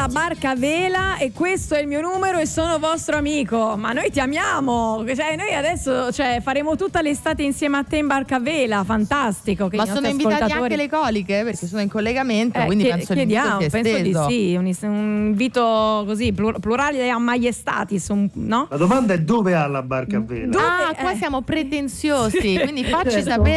alla barca a vela e questo è il mio numero e sono vostro amico. Ma noi ti amiamo, cioè noi adesso faremo tutta l'estate insieme a te in barca a vela, fantastico. Che ma sono invitati anche le coliche perché sono in collegamento, quindi penso chiediamo, sia penso di sì, un invito così plurale a maiestatis, no? La domanda è dove ha la barca a vela? Qua siamo pretenziosi, quindi facci Certo. sapere